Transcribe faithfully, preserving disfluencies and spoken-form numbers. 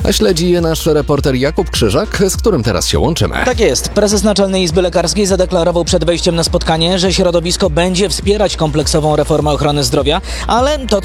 A śledzi je nasz reporter Jakub Krzyżak, z którym teraz się łączymy. Tak jest. Prezes Naczelnej Izby Lekarskiej zadeklarował przed wejściem na spotkanie, że środowisko będzie wspierać kompleksową reformę ochrony zdrowia, ale to